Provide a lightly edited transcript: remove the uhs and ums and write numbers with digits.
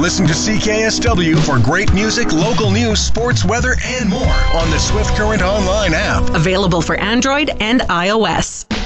Listen to CKSW for great music, local news, sports, weather, and more on the Swift Current Online app. Available for Android and iOS.